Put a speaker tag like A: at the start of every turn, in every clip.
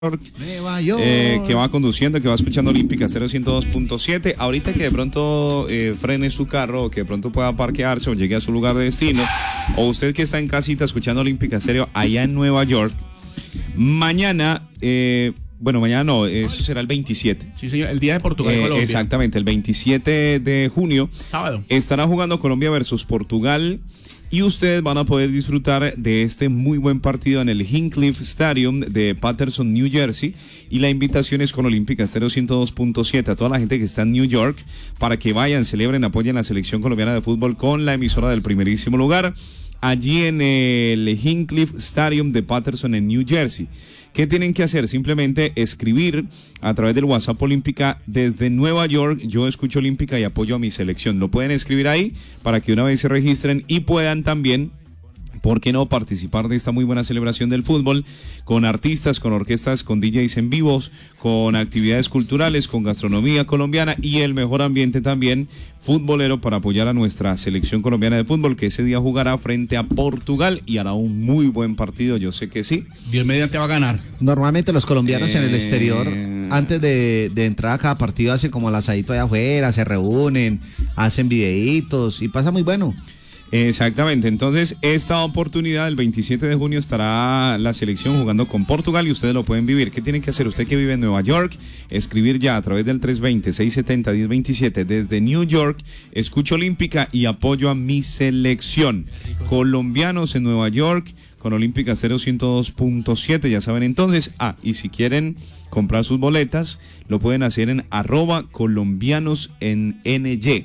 A: Nueva York.
B: Que va conduciendo, que va escuchando Olímpica Estéreo 102.7. Ahorita que de pronto frene su carro, o que de pronto pueda parquearse o llegue a su lugar de destino, o usted que está en casita escuchando Olímpica Estéreo allá en Nueva York, mañana, mañana no, eso será el 27.
A: Sí, señor, el día de Portugal y Colombia.
B: Exactamente, el 27 de junio.
A: Sábado.
B: Estará jugando Colombia versus Portugal. Y ustedes van a poder disfrutar de este muy buen partido en el Hinckliffe Stadium de Paterson, New Jersey. Y la invitación es con Olímpica Estéreo 102.7 a toda la gente que está en New York para que vayan, celebren, apoyen la selección colombiana de fútbol con la emisora del primerísimo lugar allí en el Hinckliffe Stadium de Paterson en New Jersey. ¿Qué tienen que hacer? Simplemente escribir a través del WhatsApp Olímpica desde Nueva York. Yo escucho Olímpica y apoyo a mi selección. Lo pueden escribir ahí para que una vez se registren y puedan también, ¿por qué no?, participar de esta muy buena celebración del fútbol con artistas, con orquestas, con DJs en vivos, con actividades culturales, con gastronomía colombiana y el mejor ambiente también futbolero para apoyar a nuestra selección colombiana de fútbol, que ese día jugará frente a Portugal y hará un muy buen partido, yo sé que sí.
A: Dios mediante va a ganar.
C: Normalmente los colombianos en el exterior, antes de entrar a cada partido, hacen como el asadito allá afuera, se reúnen, hacen videitos y pasa muy bueno.
B: Exactamente, entonces esta oportunidad el 27 de junio estará la selección jugando con Portugal y ustedes lo pueden vivir. ¿Qué tienen que hacer? Usted que vive en Nueva York, escribir ya a través del 320-670-1027 desde New York, escucho Olímpica y apoyo a mi selección. Colombianos en Nueva York con Olímpica 102.7, ya saben entonces. Y si quieren comprar sus boletas, lo pueden hacer en @colombianos en NY.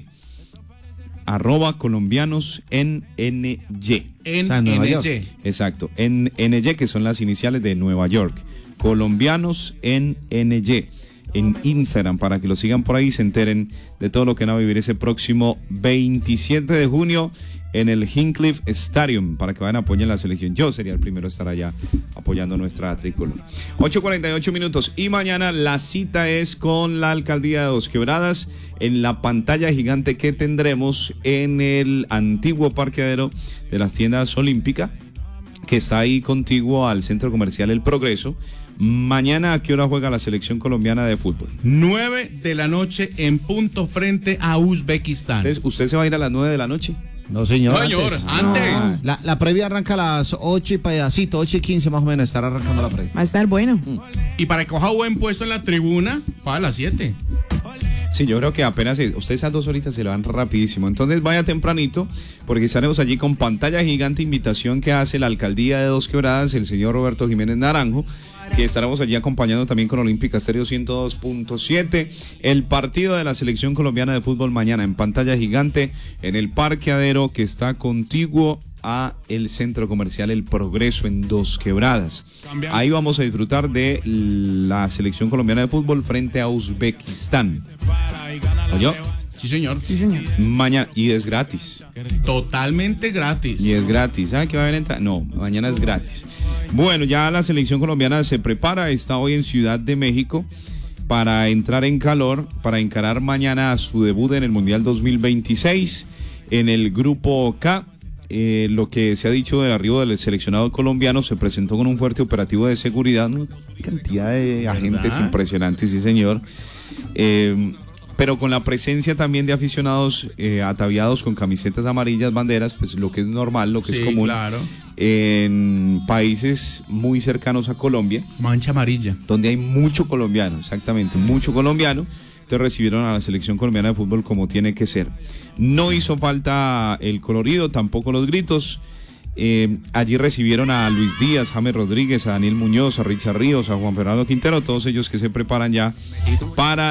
B: @colombianos en NY.
A: En
C: Nueva
A: NY.
C: York.
B: Exacto, en NY, que son las iniciales de Nueva York. Colombianos en NY. En Instagram, para que lo sigan por ahí y se enteren de todo lo que van a vivir ese próximo 27 de junio en el Hinckliffe Stadium, para que vayan a apoyar la selección. Yo sería el primero a estar allá apoyando nuestra tricolor. 8:48 minutos y mañana la cita es con la alcaldía de Dos Quebradas en la pantalla gigante que tendremos en el antiguo parqueadero de las tiendas Olímpica, que está ahí contiguo al centro comercial El Progreso. Mañana, ¿a qué hora juega la selección colombiana de fútbol?
A: 9 de la noche en punto frente a Uzbekistán.
B: Entonces, ¿usted se va a ir a las 9 de la noche?
C: No, señor.
A: No, señor, antes.
C: La previa arranca a las 8 y pedacito, 8:15 más o menos, estará arrancando la previa.
D: Va a estar bueno.
A: Y para que coja buen puesto en la tribuna, para las 7.
B: Sí, yo creo que apenas ustedes esas 2 horitas se le van rapidísimo. Entonces vaya tempranito, porque estaremos allí con pantalla gigante, invitación que hace la alcaldía de Dos Quebradas, el señor Roberto Jiménez Naranjo, que estaremos allí acompañando también con Olímpica Estéreo 102.7. El partido de la selección colombiana de fútbol mañana en pantalla gigante en el parqueadero que está contiguo a el centro comercial El Progreso en Dos Quebradas. Ahí vamos a disfrutar de la selección colombiana de fútbol frente a Uzbekistán. ¿Oyó?
A: Sí, señor.
D: Sí, señor.
B: Mañana, y es gratis.
A: Totalmente gratis.
B: Y es gratis. ¿Sabe que va a haber entrada? No, mañana es gratis. Bueno, ya la selección colombiana se prepara, está hoy en Ciudad de México para entrar en calor, para encarar mañana su debut en el Mundial 2026 en el Grupo K. Lo que se ha dicho del arribo del seleccionado colombiano, se presentó con un fuerte operativo de seguridad, una cantidad de agentes impresionantes, sí señor, pero con la presencia también de aficionados ataviados con camisetas amarillas, banderas, pues lo que es normal, lo que es común,
A: claro,
B: en países muy cercanos a Colombia,
A: mancha amarilla,
B: donde hay mucho colombiano, exactamente, mucho colombiano. Entonces recibieron a la selección colombiana de fútbol como tiene que ser. No hizo falta el colorido, tampoco los gritos. Allí recibieron a Luis Díaz, James Rodríguez, a Daniel Muñoz, a Richard Ríos, a Juan Fernando Quintero, todos ellos que se preparan ya para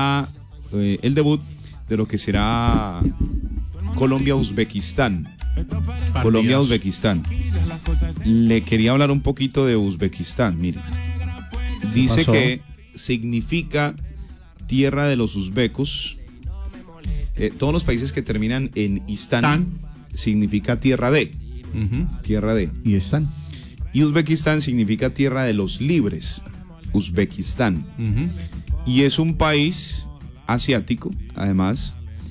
B: el debut de lo que será Colombia-Uzbekistán. Colombia-Uzbekistán. Le quería hablar un poquito de Uzbekistán, mire. Dice que significa tierra de los uzbecos. Todos los países que terminan en Istán significa tierra de. Tierra de.
C: Y están.
B: Y Uzbekistán significa tierra de los libres. Uzbekistán. Y es un país asiático, además.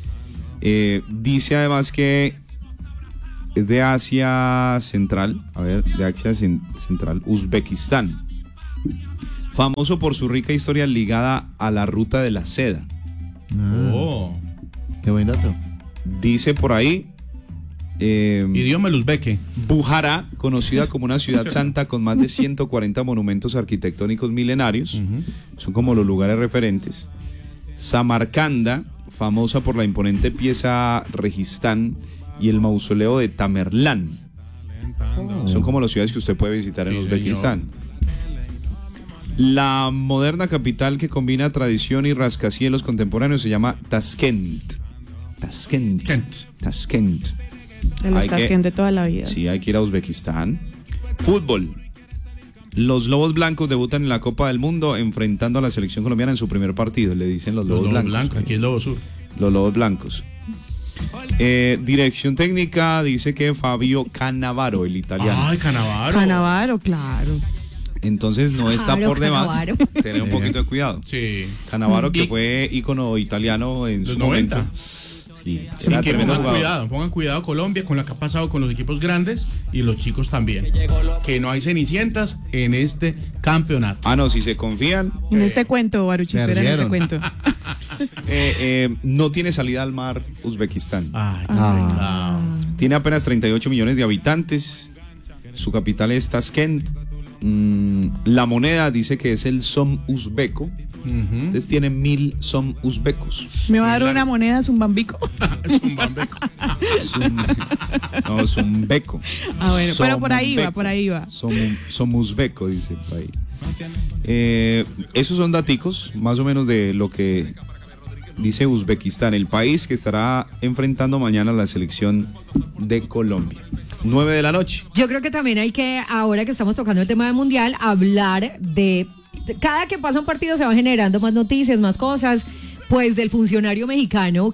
B: Dice además que es de Asia Central. A ver, de Asia Central. Uzbekistán. famoso por su rica historia ligada a la ruta de la seda.
A: Oh.
C: Qué buen dato.
B: Dice por ahí...
A: Idioma uzbeke.
B: Bujará, conocida como una ciudad santa con más de 140 monumentos arquitectónicos milenarios, son como los lugares referentes. Samarcanda, famosa por la imponente pieza Registán y el mausoleo de Tamerlán. Son como las ciudades que usted puede visitar en Uzbekistán. La moderna capital que combina tradición y rascacielos contemporáneos se llama Tashkent. Tashkent.
D: Los Tashkent de toda la vida.
B: Sí, hay que ir a Uzbekistán. Fútbol. Los Lobos Blancos debutan en la Copa del Mundo enfrentando a la selección colombiana en su primer partido. Le dicen los Lobos Blancos.
A: Aquí es Lobo Sur.
B: Los Lobos Blancos. Dirección técnica dice que Fabio Cannavaro, el italiano.
A: Ay, Cannavaro.
D: Cannavaro, claro.
B: Entonces no está por demás tener un poquito de cuidado.
A: Sí.
B: Cannavaro, que fue ícono italiano en su 90. Momento. Sí,
A: era que pongan cuidado Colombia con lo que ha pasado con los equipos grandes y los chicos también. Que no hay cenicientas en este campeonato.
B: Ah, no, si se confían.
D: En este cuento, Baruchi, espera en este cuento.
B: No tiene salida al mar Uzbekistán.
A: Ay,
B: tiene apenas 38 millones de habitantes. Su capital es Tashkent. La moneda dice que es el som uzbeco. Entonces tiene 1000 som uzbecos.
D: ¿Me va a dar una moneda zumbambico?
A: Zumbambeco.
B: No, zumbeco.
D: Ah, bueno, pero por ahí va.
B: Som uzbeco, dice por ahí. Esos son daticos, más o menos de lo que dice Uzbekistán, el país que estará enfrentando mañana a la selección de Colombia. 9 de la noche.
E: Yo creo que también hay que, ahora que estamos tocando el tema del Mundial, hablar de cada que pasa un partido se van generando más noticias, más cosas, pues del funcionario mexicano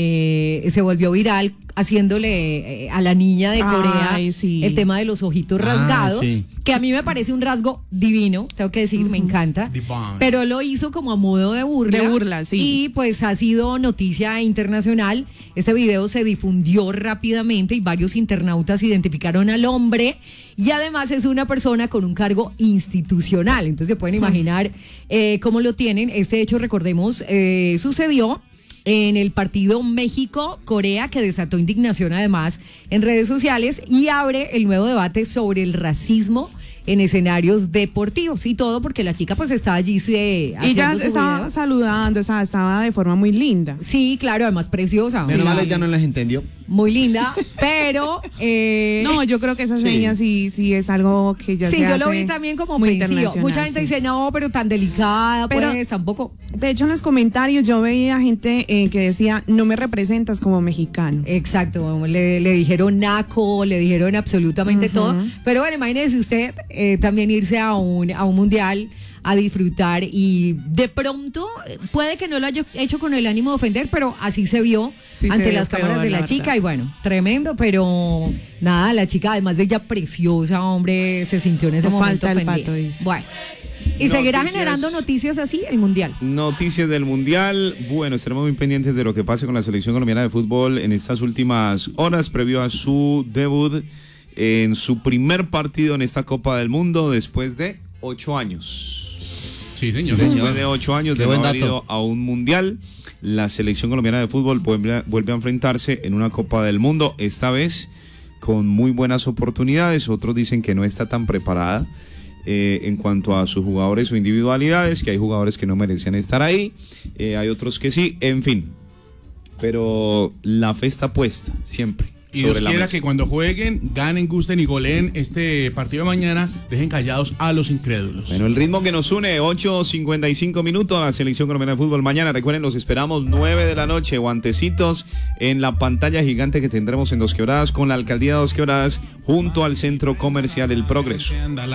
E: que se volvió viral haciéndole a la niña de Corea el tema de los ojitos rasgados, que a mí me parece un rasgo divino, tengo que decir, me encanta, pero lo hizo como a modo de burla.
D: De burla, sí.
E: Y pues ha sido noticia internacional. Este video se difundió rápidamente y varios internautas identificaron al hombre y además es una persona con un cargo institucional, entonces se pueden imaginar cómo lo tienen. Este hecho, recordemos, sucedió en el partido México-Corea, que desató indignación además en redes sociales y abre el nuevo debate sobre el racismo en escenarios deportivos y todo porque la chica pues estaba allí haciendo
D: y ya
E: su
D: estaba
E: video.
D: saludando, o sea, estaba de forma muy linda.
E: Sí, claro, además preciosa.
C: Menos mal ella no las entendió.
E: Muy linda, pero...
D: no, yo creo que esa seña sí es algo que ya se hace.
E: Sí, yo lo vi también como ofensivo. Mucha gente dice, no, pero tan delicada, pero, pues tampoco.
D: De hecho, en los comentarios yo veía gente que decía, no me representas como mexicano.
E: Exacto, le dijeron naco, le dijeron absolutamente todo. Pero bueno, imagínese usted también irse a un mundial a disfrutar y de pronto puede que no lo haya hecho con el ánimo de ofender, pero así se vio ante las cámaras de la chica y bueno, tremendo, pero nada, la chica además de ella preciosa, hombre, se sintió en ese momento ofendida. Bueno. ¿Y seguirá generando noticias así el Mundial?
B: Noticias del Mundial. Bueno, estaremos muy pendientes de lo que pase con la selección colombiana de fútbol en estas últimas horas, previo a su debut en su primer partido en esta Copa del Mundo después de 8 años.
A: Sí, señor.
B: Después de 8 años de no haber ido a un Mundial, la selección colombiana de fútbol vuelve a enfrentarse en una Copa del Mundo, esta vez con muy buenas oportunidades. Otros dicen que no está tan preparada en cuanto a sus jugadores o individualidades, que hay jugadores que no merecían estar ahí, hay otros que sí, en fin. Pero la fe está puesta, siempre.
A: Y Dios quiera que cuando jueguen, ganen, gusten y goleen este partido de mañana, dejen callados a los incrédulos.
B: Bueno, el ritmo que nos une, 8:55 minutos, la selección colombiana de fútbol mañana. Recuerden, los esperamos 9 de la noche, guantecitos en la pantalla gigante que tendremos en Dos Quebradas con la alcaldía de Dos Quebradas junto al centro comercial El Progreso.